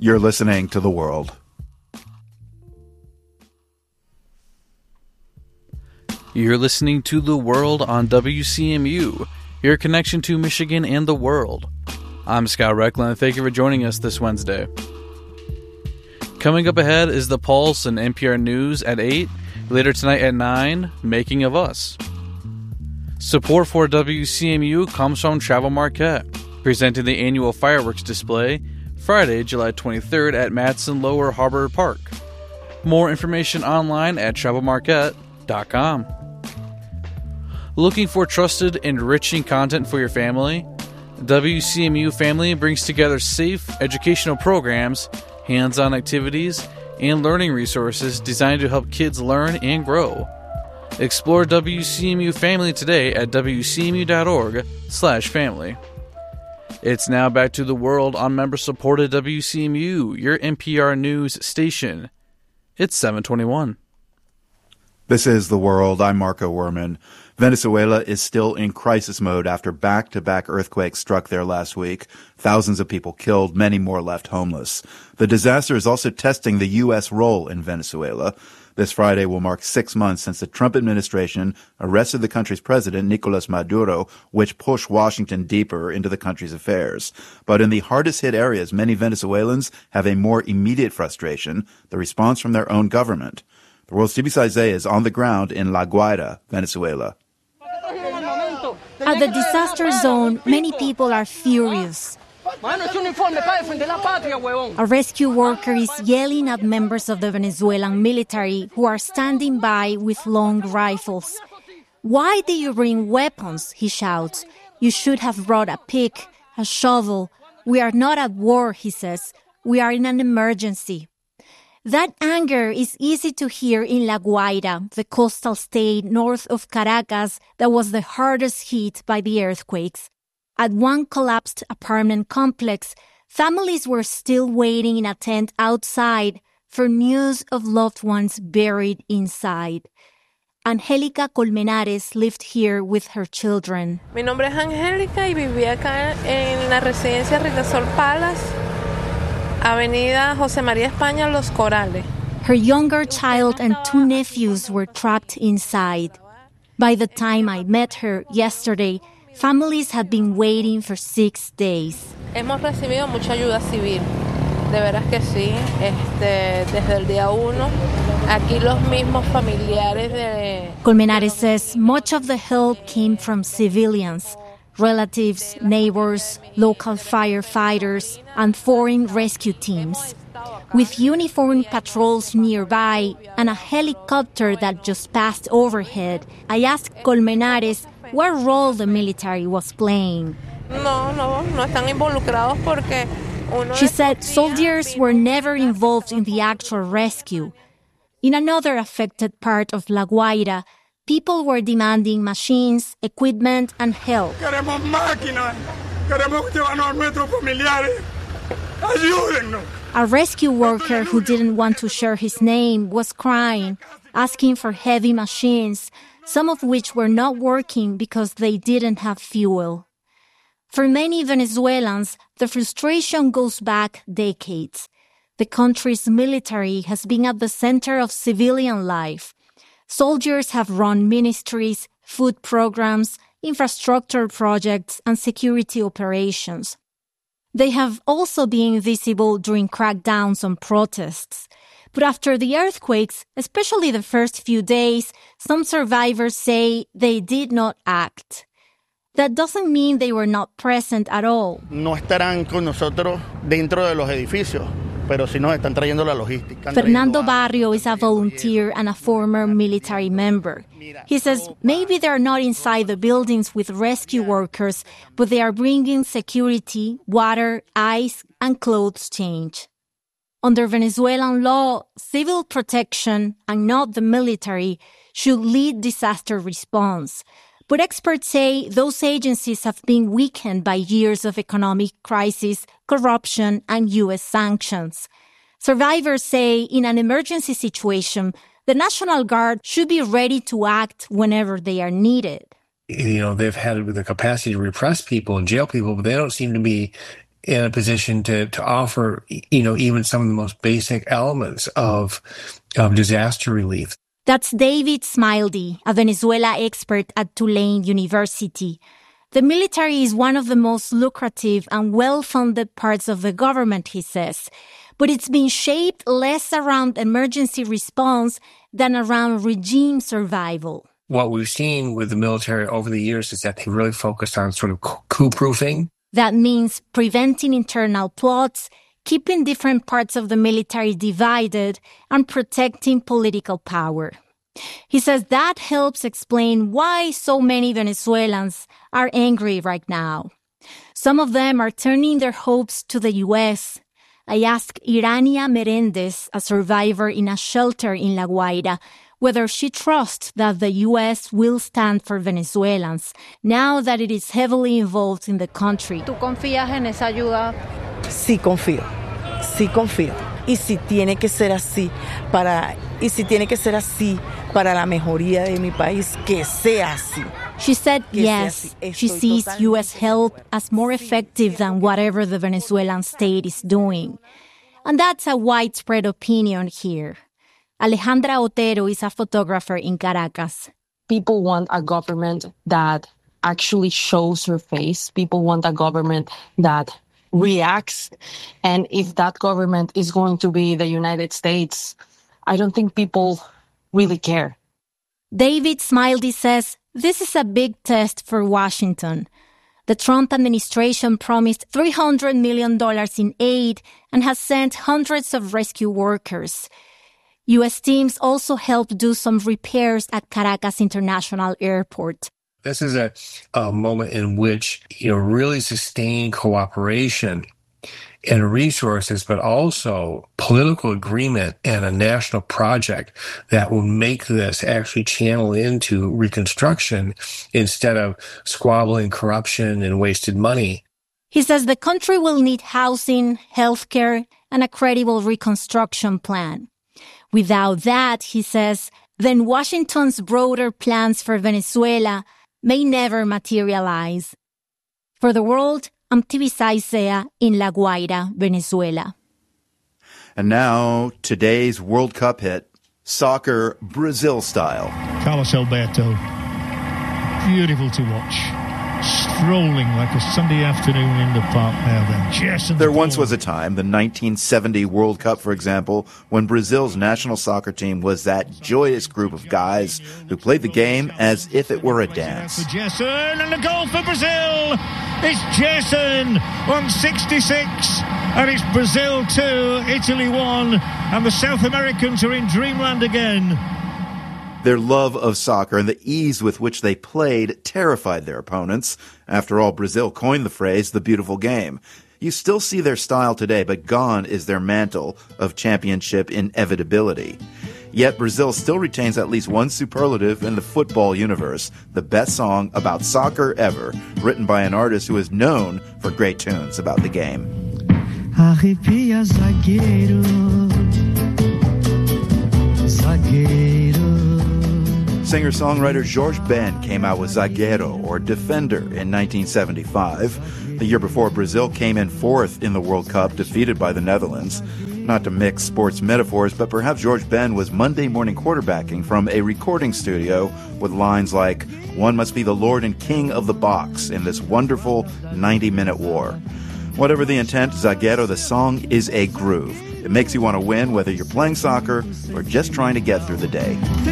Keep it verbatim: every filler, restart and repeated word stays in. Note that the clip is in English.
You're listening to The World. You're listening to The World on W C M U, your connection to Michigan and the world. I'm Scott Recklin, and thank you for joining us this Wednesday. Coming up ahead is The Pulse and N P R News at eight. Later tonight at nine, Making of Us. Support for W C M U comes from Travel Marquette, presenting the annual fireworks display Friday, July twenty-third at Madison Lower Harbor Park. More information online at travel marquette dot com. Looking for trusted, enriching content for your family? W C M U Family brings together safe educational programs, hands-on activities, and learning resources designed to help kids learn and grow. Explore W C M U Family today at w c m u dot org slash family. It's now back to The World on member-supported W C M U, your N P R News station. It's seven twenty-one. This is The World. I'm Marco Werman. Venezuela is still in crisis mode after back-to-back earthquakes struck there last week. Thousands of people killed, many more left homeless. The disaster is also testing the U S role in Venezuela. This Friday will mark six months since the Trump administration arrested the country's president, Nicolas Maduro, which pushed Washington deeper into the country's affairs. But in the hardest-hit areas, many Venezuelans have a more immediate frustration, the response from their own government. The World's Tibi Saizé is on the ground in La Guaira, Venezuela. At the disaster zone, many people are furious. A rescue worker is yelling at members of the Venezuelan military who are standing by with long rifles. "Why do you bring weapons?" he shouts. "You should have brought a pick, a shovel. We are not at war," he says. "We are in an emergency." That anger is easy to hear in La Guaira, the coastal state north of Caracas that was the hardest hit by the earthquakes. At one collapsed apartment complex, families were still waiting in a tent outside for news of loved ones buried inside. Angélica Colmenares lived here with her children. Mi nombre es Angélica y vivía acá en la residencia Ritasol Palace, Avenida José María España, Los Corales. Her younger child and two nephews were trapped inside. By the time I met her yesterday, families had been waiting for six days. Hemos recibido mucha ayuda civil. De veras que sí. Este, desde el día uno, aquí los mismos familiares de... Colmenares says much of the help came from civilians. Relatives, neighbors, local firefighters, and foreign rescue teams. With uniformed patrols nearby and a helicopter that just passed overhead, I asked Colmenares what role the military was playing. No, no, no están involucrados porque uno... She said soldiers were never involved in the actual rescue. In another affected part of La Guaira, people were demanding machines, equipment, and help. Queremos máquinas. Queremos llevarnos a nuestros familiares. Ayúdennos. A rescue worker who didn't want to share his name was crying, asking for heavy machines, some of which were not working because they didn't have fuel. For many Venezuelans, the frustration goes back decades. The country's military has been at the center of civilian life. Soldiers have run ministries, food programs, infrastructure projects, and security operations. They have also been visible during crackdowns on protests. But after the earthquakes, especially the first few days, some survivors say they did not act. That doesn't mean they were not present at all. No estarán con nosotros dentro de los edificios, pero sí nos están trayendo la logística. Fernando Barrio is a volunteer and a former military member. He says maybe they're not inside the buildings with rescue workers, but they are bringing security, water, ice, and clothes change. Under Venezuelan law, civil protection, and not the military, should lead disaster response. But experts say those agencies have been weakened by years of economic crisis, corruption, and U S sanctions. Survivors say in an emergency situation, the National Guard should be ready to act whenever they are needed. You know, they've had the capacity to repress people and jail people, but they don't seem to be in a position to, to offer, you know, even some of the most basic elements of, of disaster relief. That's David Smildy, a Venezuela expert at Tulane University. The military is one of the most lucrative and well-funded parts of the government, he says, but it's been shaped less around emergency response than around regime survival. What we've seen with the military over the years is that they really focused on sort of coup-proofing. That means preventing internal plots, keeping different parts of the military divided, and protecting political power. He says that helps explain why so many Venezuelans are angry right now. Some of them are turning their hopes to the U S. I asked Irania Merendez, a survivor in a shelter in La Guaira, whether she trusts that the U S will stand for Venezuelans now that it is heavily involved in the country. ¿Tú confías en esa ayuda? Sí confío, sí confío. Y si tiene que ser así para, y si tiene que ser así para la mejoría de mi país, que sea así. She said yes, she sees U S help as more effective than whatever the Venezuelan state is doing. And that's a widespread opinion here. Alejandra Otero is a photographer in Caracas. People want a government that actually shows her face. People want a government that reacts. And if that government is going to be the United States, I don't think people really care. David Smildy says this is a big test for Washington. The Trump administration promised three hundred million dollars in aid and has sent hundreds of rescue workers. U S teams also helped do some repairs at Caracas International Airport. This is a, a moment in which, you know, really sustained cooperation and resources, but also political agreement and a national project that will make this actually channel into reconstruction instead of squabbling corruption and wasted money. He says the country will need housing, healthcare, and a credible reconstruction plan. Without that, he says, then Washington's broader plans for Venezuela may never materialize. For the World, I'm Tibisay Zea in La Guaira, Venezuela. And now, today's World Cup hit, soccer Brazil style. Carlos Alberto, beautiful to watch. Strolling like a Sunday afternoon in the park now then. Jason there once was a time, the nineteen seventy World Cup, for example, when Brazil's national soccer team was that joyous group of guys who played the game as if it were a dance. For Jason, and the goal for Brazil! It's Jason on sixty-six, and it's Brazil two, Italy one, and the South Americans are in dreamland again. Their love of soccer and the ease with which they played terrified their opponents. After all, Brazil coined the phrase, the beautiful game. You still see their style today, but gone is their mantle of championship inevitability. Yet Brazil still retains at least one superlative in the football universe, the best song about soccer ever, written by an artist who is known for great tunes about the game. Arrepia zagueiro, zagueiro. Singer-songwriter Jorge Ben came out with Zagueiro, or Defender, in nineteen seventy-five. The year before, Brazil came in fourth in the World Cup, defeated by the Netherlands. Not to mix sports metaphors, but perhaps Jorge Ben was Monday morning quarterbacking from a recording studio with lines like, "One must be the Lord and King of the box in this wonderful ninety-minute war." Whatever the intent, Zagueiro, the song, is a groove. It makes you want to win whether you're playing soccer or just trying to get through the day.